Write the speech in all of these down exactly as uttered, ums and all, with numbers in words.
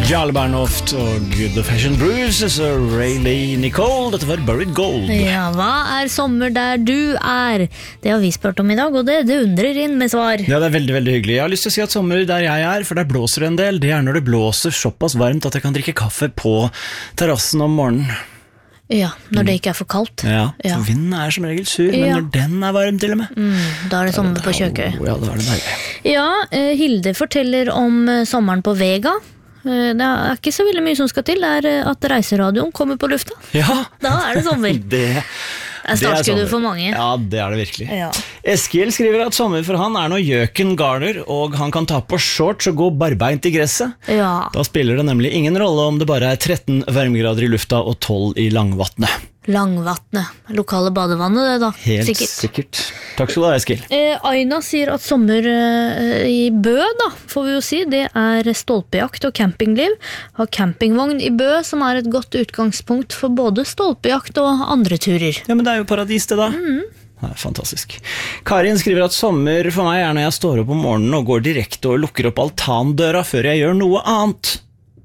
Jarle Barnoft og The Fashion Bruises og Rayleigh Nicole. Dette var Buried Gold. Ja, hva er sommer der du er? Det har vi spurt om i dag, og det, det undrer inn med svar. Ja, det er veldig, veldig hyggelig. Jeg har lyst til å si at sommer der jeg er, for der blåser det en del, det er når det blåser såpass varmt at jeg kan drikke kaffe på terrassen om morgenen. Ja, når det ikke er for kaldt. Ja, Ja. for vinden er som regel sur, men Ja. når den er varm til og med. Mm, da er det sommer på kjøkkenet. Ja, da er det deilig. Ja, eh, Hilde forteller om eh, sommeren på Vega. Eh, Det er ikke så veldig mye som skal til, det er eh, at reiseradioen kommer på lufta. Ja, Da er det sommer. det, Det er det er startskuddet sommer. for mange. Ja, det er det virkelig. Ja. Eskil skriver at sommer for han er når gjøken garder, og han kan ta på shorts og gå barbeint i gresset. Ja. Da spiller det nemlig ingen rolle om det bare er tretten varmegrader i lufta og tolv i langvattnet. Langvattnet. Lokale badevannet, det da. Helt Sikkert. sikkert. Takk skal du ha, Eskil. Eh, Aina sier at sommer eh, i Bø, da, får vi jo si, det er stolpejakt og campingliv. Har campingvogn i Bø, som er et godt utgangspunkt for både stolpejakt og andre turer. Ja, men det er jo paradis det da. Det er fantastisk. Karin skriver at sommer for meg er når jeg står opp om morgenen og går direkte og lukker opp altandøra før jeg gjør noe annet.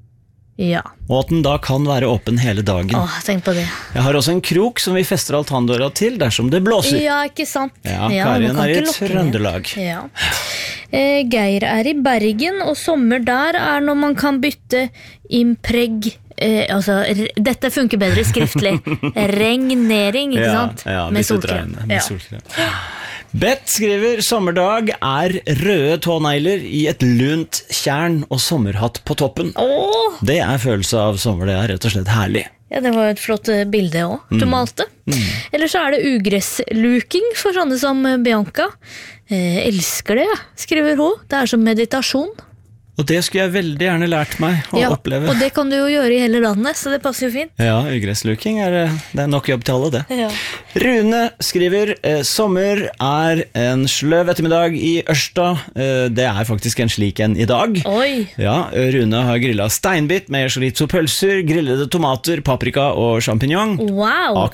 Ja. Og at den da kan være åpen hele dagen. Åh, tenk på det. Jeg har også en krok som vi fester altandøra til dersom det blåser. Ja, ikke sant? Ja, man Karin kan er i ikke lukke ned. Trøndelag. Ja. Eh, Geir er i Bergen, og sommer der er når man kan bytte impreg... Eh, altså, r- dette funker bedre skriftlig. Regnering, ikke sant? Ja, med byttet solkrem. regn, med Ja. solkrem. Bett skriver sommerdag er røde tånegler i et lunt tjern og sommerhatt på toppen. Åh, Det er følelse av sommer, det er rett og slett herlig. ja, det var jo et flott eh, bilde også, du malte. Eller så er det ugressluking for sånne som eh, Bianca. Eh, elsker det, skriver hun. Det er som meditasjon. Og det skulle jeg veldig gjerne lært meg å Ja, oppleve. og det kan du jo gjøre i hele landet, så det passer jo fint. Ja, ugressluking er, eh, det er nok jobb til alle det. Ja. Rune skriver eh, sommer er en sløv ettermiddag i Ørsta. Eh, det er faktisk en slik en i dag. Oi, Ja, Rune har grillet steinbit med chorizo pølser, grillede tomater, paprika og champignon. wow.